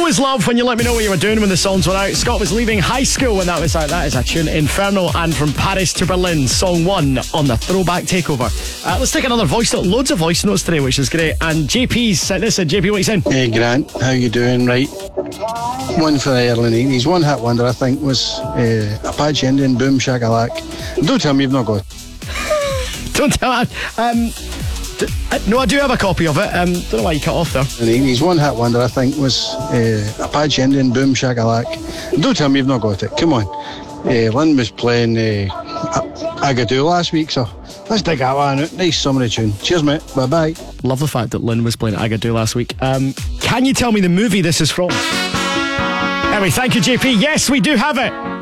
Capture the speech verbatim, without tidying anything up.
Always love when you let me know what you were doing when the songs were out. Scott was leaving high school when that was out. That is a tune. Inferno and From Paris to Berlin, song one on the Throwback Takeover. Uh, let's take another voice note. Loads of voice notes today, which is great. And J P's sent this in. J P, what are you saying? Hey Grant, how you doing? Right, one for the early nineties. One hit wonder, I think, was uh, Apache Indian, Boom Shakalak. Don't tell me you've not got it. Don't tell me. Um, d- uh, no, I do have a copy of it. Um, don't know why you cut off there. The nineties. One hit wonder, I think, was uh, Apache Indian, Boom Shakalak. Don't tell me you've not got it. Come on. Uh, Lynn was playing uh, Agadoo last week, so let's dig that one out. Nice summery tune. Cheers, mate. Bye bye. Love the fact that Lynn was playing Agadoo last week. Um, can you tell me the movie this is from? Anyway, thank you, J P. Yes, we do have it.